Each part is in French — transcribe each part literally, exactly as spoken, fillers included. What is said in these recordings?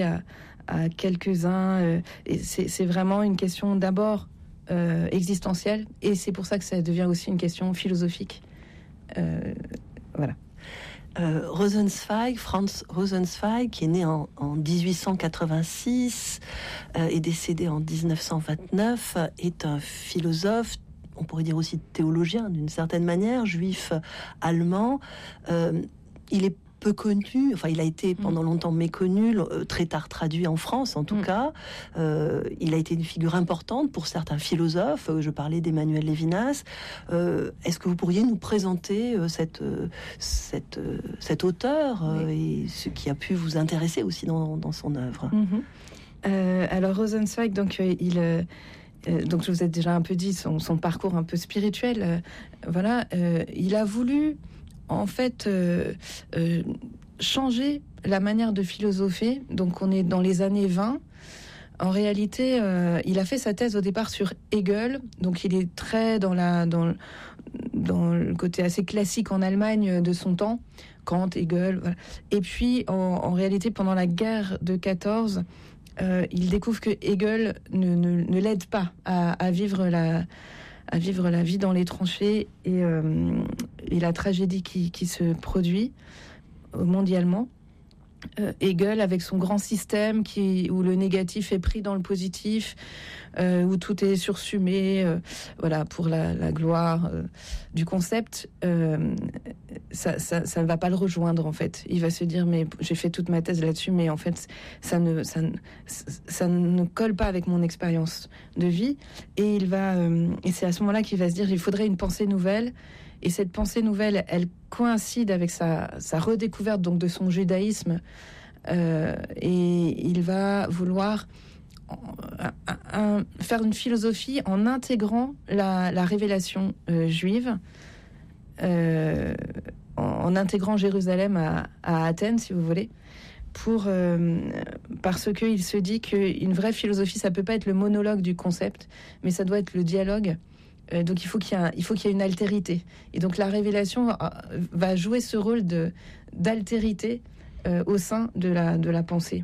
à, à quelques-uns. Euh, et c'est, c'est vraiment une question d'abord euh, existentielle, et c'est pour ça que ça devient aussi une question philosophique. Euh, voilà. Euh, Rosenzweig, Franz Rosenzweig, qui est né en, en dix-huit cent quatre-vingt-six euh, et décédé en dix-neuf cent vingt-neuf, est un philosophe, on pourrait dire aussi théologien d'une certaine manière, juif allemand. Euh, il est peu connu, enfin il a été pendant longtemps méconnu, très tard traduit en France en tout mmh. cas. Euh, il a été une figure importante pour certains philosophes. Je parlais d'Emmanuel Lévinas. Euh, est-ce que vous pourriez nous présenter euh, cette, euh, cette, euh, cet auteur euh, oui. et ce qui a pu vous intéresser aussi dans, dans son œuvre? mmh. euh, Alors Rosenzweig, donc euh, il... Euh... Euh, donc je vous ai déjà un peu dit son, son parcours un peu spirituel. Euh, voilà, euh, il a voulu en fait euh, euh, changer la manière de philosopher. Donc on est dans les années vingt. En réalité, euh, il a fait sa thèse au départ sur Hegel. Donc il est très dans la dans dans le côté assez classique en Allemagne de son temps, Kant, Hegel. Voilà. Et puis en, en réalité, pendant la guerre de quatorze. Euh, il découvre que Hegel ne, ne, ne l'aide pas à, à, vivre la, à vivre la vie dans les tranchées et, euh, et la tragédie qui, qui se produit mondialement. Euh, Hegel, avec son grand système qui, où le négatif est pris dans le positif, euh, où tout est sursumé, euh, voilà, pour la, la gloire euh, du concept, euh, ça, ça, ça ne va pas le rejoindre en fait. Il va se dire mais j'ai fait toute ma thèse là-dessus, mais en fait ça ne, ça ne, ça ne colle pas avec mon expérience de vie. Et il va, euh, et c'est à ce moment-là qu'il va se dire il faudrait une pensée nouvelle. Et cette pensée nouvelle, elle coïncide avec sa, sa redécouverte donc de son judaïsme. Euh, et il va vouloir un, un, faire une philosophie en intégrant la, la révélation euh, juive, euh, en, en intégrant Jérusalem à, à Athènes, si vous voulez, pour, euh, parce qu'il se dit qu'une vraie philosophie, ça peut pas être le monologue du concept, mais ça doit être le dialogue. Donc il faut qu'il y ait un, il faut qu'il y ait une altérité. Et donc la révélation va, va jouer ce rôle de, d'altérité euh, au sein de la, de la pensée.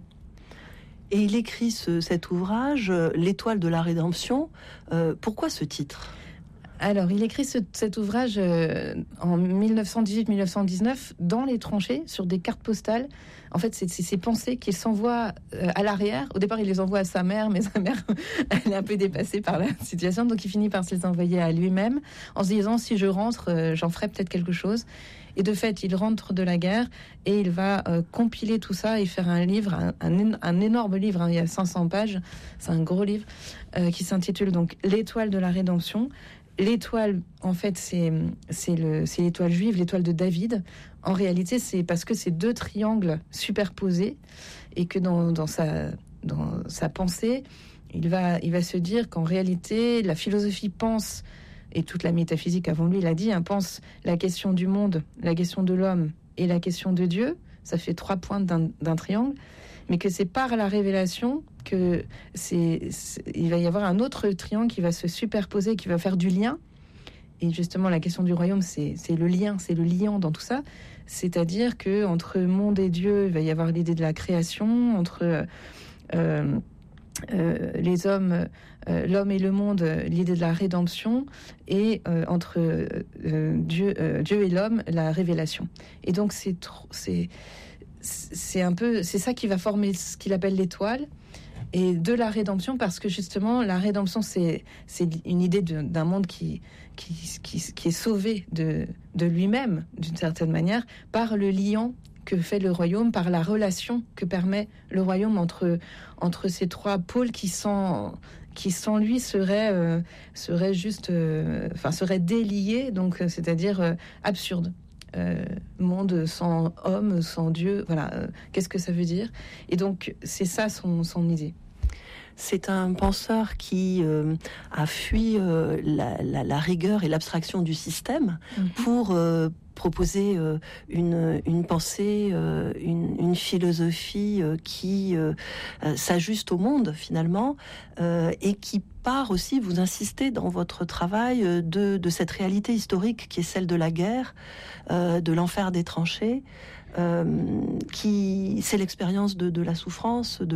Et il écrit ce, cet ouvrage, L'étoile de la rédemption. Euh, pourquoi ce titre ? Alors, il écrit ce, cet ouvrage euh, en dix-neuf cent dix-huit dix-neuf cent dix-neuf dans les tranchées, sur des cartes postales. En fait, c'est, c'est ses pensées qu'il s'envoie euh, à l'arrière. Au départ, il les envoie à sa mère, mais sa mère, elle est un peu dépassée par la situation. Donc, il finit par se les envoyer à lui-même, en se disant, si je rentre, euh, j'en ferai peut-être quelque chose. Et de fait, il rentre de la guerre et il va euh, compiler tout ça et faire un livre, un, un, un énorme livre, hein, il y a cinq cents pages, c'est un gros livre, euh, qui s'intitule donc « L'étoile de la rédemption ». L'étoile, en fait, c'est, c'est, le, c'est l'étoile juive, l'étoile de David. En réalité, c'est parce que c'est deux triangles superposés et que dans, dans, sa, dans sa pensée, il va, il va se dire qu'en réalité, la philosophie pense, et toute la métaphysique avant lui l'a dit, hein, pense la question du monde, la question de l'homme et la question de Dieu. Ça fait trois pointes d'un, d'un triangle. Mais que c'est par la révélation que c'est, c'est, il va y avoir un autre triangle qui va se superposer, qui va faire du lien. Et justement, la question du royaume, c'est, c'est le lien, c'est le liant dans tout ça. C'est-à-dire que entre monde et Dieu, il va y avoir l'idée de la création, entre euh, euh, les hommes, euh, l'homme et le monde, l'idée de la rédemption, et euh, entre euh, Dieu, euh, Dieu et l'homme, la révélation. Et donc, c'est trop, c'est c'est un peu, c'est ça qui va former ce qu'il appelle l'étoile, et de la rédemption, parce que justement la rédemption c'est c'est une idée de, d'un monde qui qui qui qui est sauvé de de lui-même d'une certaine manière par le liant que fait le royaume, par la relation que permet le royaume entre entre ces trois pôles qui sans qui sans lui seraient euh, seraient juste euh, enfin seraient déliés, donc c'est-à-dire euh, absurdes. Euh, monde sans homme, sans Dieu, voilà, euh, qu'est-ce que ça veut dire ? Et donc, c'est ça son, son idée. C'est un penseur qui euh, a fui euh, la, la, la rigueur et l'abstraction du système mmh. pour euh, proposer euh, une, une pensée, euh, une, une philosophie euh, qui euh, euh, s'ajuste au monde finalement, euh, et qui part aussi, vous insistez dans votre travail, de, de cette réalité historique qui est celle de la guerre, euh, de l'enfer des tranchées, euh, qui c'est l'expérience de, de la souffrance, de